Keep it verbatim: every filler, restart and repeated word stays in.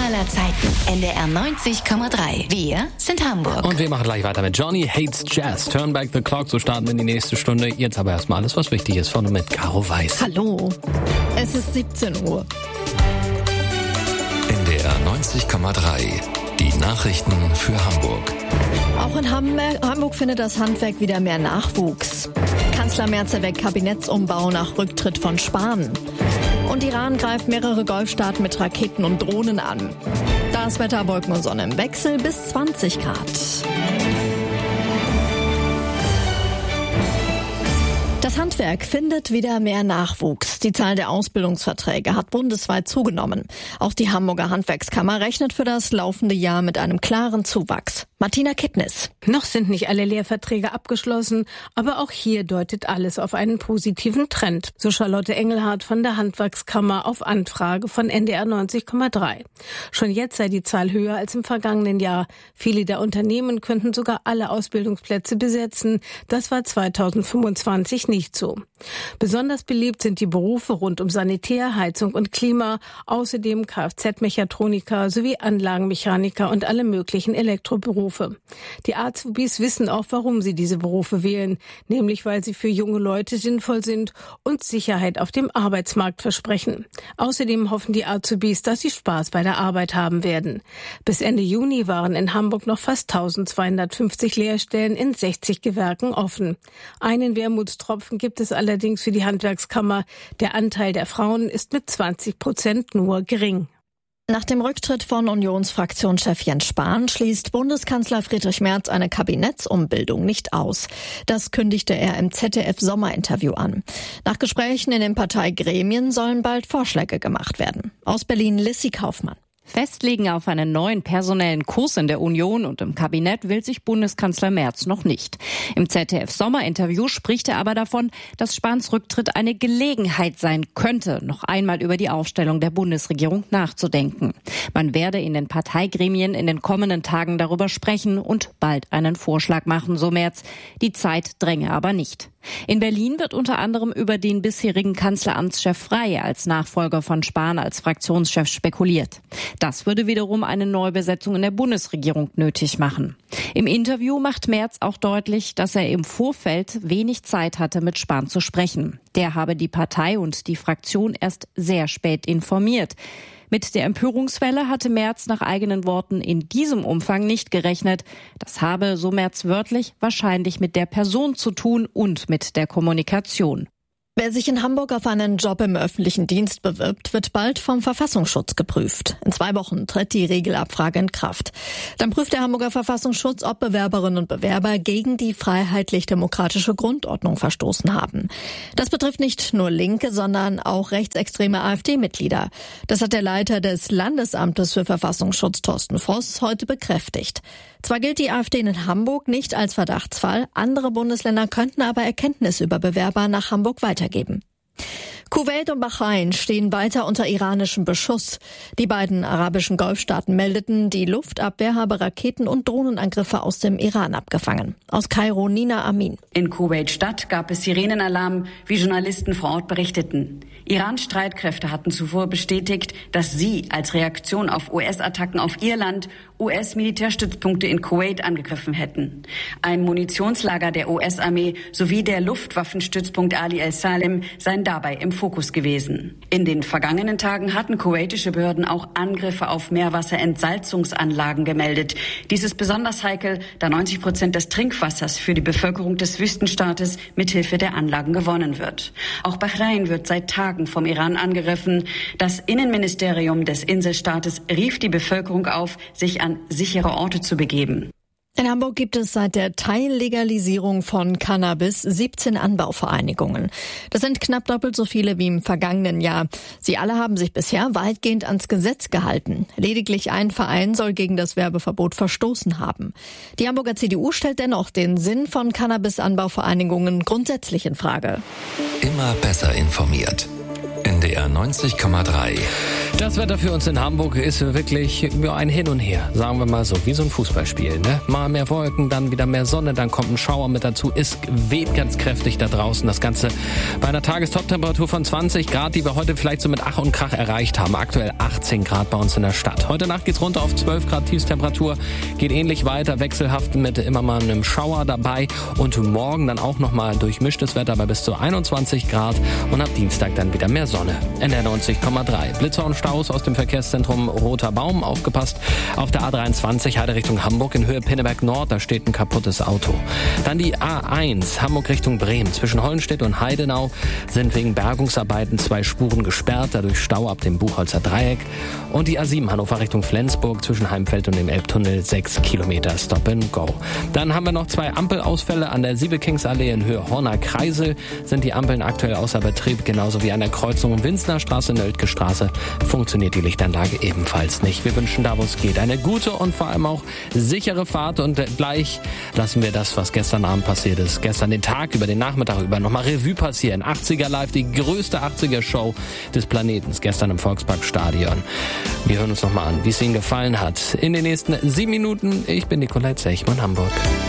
aller Zeiten. N D R neunzig Komma drei. Wir sind Hamburg. Und wir machen gleich weiter mit Johnny Hates Jazz. Turn back the clock, so starten wir in die nächste Stunde. Jetzt aber erstmal alles, was wichtig ist. Vorne mit Caro Weiß. Hallo. Es ist siebzehn Uhr. N D R neunzig Komma drei. Die Nachrichten für Hamburg. Auch in Hamburg findet das Handwerk wieder mehr Nachwuchs. Kanzler Merz erweckt Kabinettsumbau nach Rücktritt von Spahn. Und Iran greift mehrere Golfstaaten mit Raketen und Drohnen an. Das Wetter, Wolken und Sonne im Wechsel bis zwanzig Grad. Das Handwerk findet wieder mehr Nachwuchs. Die Zahl der Ausbildungsverträge hat bundesweit zugenommen. Auch die Hamburger Handwerkskammer rechnet für das laufende Jahr mit einem klaren Zuwachs. Martina Kittnis. Noch sind nicht alle Lehrverträge abgeschlossen, aber auch hier deutet alles auf einen positiven Trend, so Charlotte Engelhardt von der Handwerkskammer auf Anfrage von N D R neunzig Komma drei. Schon jetzt sei die Zahl höher als im vergangenen Jahr. Viele der Unternehmen könnten sogar alle Ausbildungsplätze besetzen. Das war zweitausendfünfundzwanzig nicht so. Besonders beliebt sind die Berufe rund um Sanitär, Heizung und Klima, außerdem Kfz-Mechatroniker sowie Anlagenmechaniker und alle möglichen Elektroberufe. Die Azubis wissen auch, warum sie diese Berufe wählen, nämlich weil sie für junge Leute sinnvoll sind und Sicherheit auf dem Arbeitsmarkt versprechen. Außerdem hoffen die Azubis, dass sie Spaß bei der Arbeit haben werden. Bis Ende Juni waren in Hamburg noch fast eintausendzweihundertfünfzig Lehrstellen in sechzig Gewerken offen. Einen Wermutstropfen gibt es allerdings für die Handwerkskammer. Der Anteil der Frauen ist mit zwanzig Prozent nur gering. Nach dem Rücktritt von Unionsfraktionschef Jens Spahn schließt Bundeskanzler Friedrich Merz eine Kabinettsumbildung nicht aus. Das kündigte er im Z D F-Sommerinterview an. Nach Gesprächen in den Parteigremien sollen bald Vorschläge gemacht werden. Aus Berlin Lissy Kaufmann. Festlegen auf einen neuen personellen Kurs in der Union und im Kabinett will sich Bundeskanzler Merz noch nicht. Im Z D F-Sommerinterview spricht er aber davon, dass Spahns Rücktritt eine Gelegenheit sein könnte, noch einmal über die Aufstellung der Bundesregierung nachzudenken. Man werde in den Parteigremien in den kommenden Tagen darüber sprechen und bald einen Vorschlag machen, so Merz. Die Zeit dränge aber nicht. In Berlin wird unter anderem über den bisherigen Kanzleramtschef Frey als Nachfolger von Spahn als Fraktionschef spekuliert. Das würde wiederum eine Neubesetzung in der Bundesregierung nötig machen. Im Interview macht Merz auch deutlich, dass er im Vorfeld wenig Zeit hatte, mit Spahn zu sprechen. Der habe die Partei und die Fraktion erst sehr spät informiert. Mit der Empörungswelle hatte Merz nach eigenen Worten in diesem Umfang nicht gerechnet. Das habe, so Merz wörtlich, wahrscheinlich mit der Person zu tun und mit der Kommunikation. Wer sich in Hamburg auf einen Job im öffentlichen Dienst bewirbt, wird bald vom Verfassungsschutz geprüft. In zwei Wochen tritt die Regelabfrage in Kraft. Dann prüft der Hamburger Verfassungsschutz, ob Bewerberinnen und Bewerber gegen die freiheitlich-demokratische Grundordnung verstoßen haben. Das betrifft nicht nur Linke, sondern auch rechtsextreme AfD-Mitglieder. Das hat der Leiter des Landesamtes für Verfassungsschutz, Thorsten Voss, heute bekräftigt. Zwar gilt die AfD in Hamburg nicht als Verdachtsfall, andere Bundesländer könnten aber Erkenntnisse über Bewerber nach Hamburg weitergeben. Kuwait und Bahrain stehen weiter unter iranischem Beschuss. Die beiden arabischen Golfstaaten meldeten, die Luftabwehr habe Raketen- und Drohnenangriffe aus dem Iran abgefangen. Aus Kairo Nina Amin. In Kuwait-Stadt gab es Sirenenalarm, wie Journalisten vor Ort berichteten. Iran-Streitkräfte hatten zuvor bestätigt, dass sie als Reaktion auf U S-Attacken auf ihr Land U S-Militärstützpunkte in Kuwait angegriffen hätten. Ein Munitionslager der U S-Armee sowie der Luftwaffenstützpunkt Ali el-Salem seien dabei im Fokus gewesen. In den vergangenen Tagen hatten kuwaitische Behörden auch Angriffe auf Meerwasserentsalzungsanlagen gemeldet. Dies ist besonders heikel, da neunzig Prozent des Trinkwassers für die Bevölkerung des Wüstenstaates mithilfe der Anlagen gewonnen wird. Auch Bahrain wird seit Tagen vom Iran angegriffen. Das Innenministerium des Inselstaates rief die Bevölkerung auf, sich an sichere Orte zu begeben. In Hamburg gibt es seit der Teillegalisierung von Cannabis siebzehn Anbauvereinigungen. Das sind knapp doppelt so viele wie im vergangenen Jahr. Sie alle haben sich bisher weitgehend ans Gesetz gehalten. Lediglich ein Verein soll gegen das Werbeverbot verstoßen haben. Die Hamburger C D U stellt dennoch den Sinn von Cannabis-Anbauvereinigungen grundsätzlich in Frage. Immer besser informiert. N D R neunzig Komma drei. Das Wetter für uns in Hamburg ist wirklich ja, ein Hin und Her, sagen wir mal so, wie so ein Fußballspiel. Ne? Mal mehr Wolken, dann wieder mehr Sonne, dann kommt ein Schauer mit dazu. Es weht ganz kräftig da draußen. Das Ganze bei einer Tagestoptemperatur von zwanzig Grad, die wir heute vielleicht so mit Ach und Krach erreicht haben. Aktuell achtzehn Grad bei uns in der Stadt. Heute Nacht geht's runter auf zwölf Grad Tiefstemperatur. Geht ähnlich weiter, wechselhaft mit immer mal einem Schauer dabei. Und morgen dann auch nochmal durchmischtes Wetter bei bis zu einundzwanzig Grad. Und ab Dienstag dann wieder mehr Sonne. N R neunzig Komma drei. Blitzer und Staus aus dem Verkehrszentrum Roter Baum. Aufgepasst auf der A dreiundzwanzig Heide Richtung Hamburg in Höhe Pinneberg Nord. Da steht ein kaputtes Auto. Dann die A eins Hamburg Richtung Bremen. Zwischen Hollenstedt und Heidenau sind wegen Bergungsarbeiten zwei Spuren gesperrt. Dadurch Stau ab dem Buchholzer Dreieck. Und die A sieben Hannover Richtung Flensburg zwischen Heimfeld und dem Elbtunnel sechs Kilometer Stop and Go. Dann haben wir noch zwei Ampelausfälle an der Siebekingsallee in Höhe Horner Kreisel. Sind die Ampeln aktuell außer Betrieb, genauso wie an der Kreuzung Winzner Straße, Nöldke Straße. Funktioniert die Lichtanlage ebenfalls nicht. Wir wünschen da, wo es geht, eine gute und vor allem auch sichere Fahrt. Und gleich lassen wir das, was gestern Abend passiert ist, gestern den Tag über, den Nachmittag über, nochmal Revue passieren. achtziger Live, die größte achtziger-Show des Planetens, gestern im Volksparkstadion. Wir hören uns nochmal an, wie es Ihnen gefallen hat. In den nächsten sieben Minuten. Ich bin Nicolai Zechmann, Hamburg.